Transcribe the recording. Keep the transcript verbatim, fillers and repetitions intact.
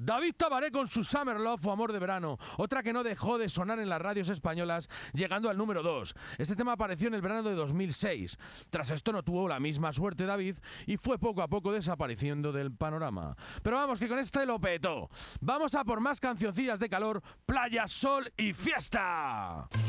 David Tabaré con su Summer Love o Amor de Verano, otra que no dejó de sonar en las radios españolas, llegando al número dos. Este tema apareció en el verano de dos mil seis. Tras esto no tuvo la misma suerte David y fue poco a poco desapareciendo del panorama. Pero vamos, que con este lo petó. Vamos a por más cancioncillas de calor, playa, sol y fiesta.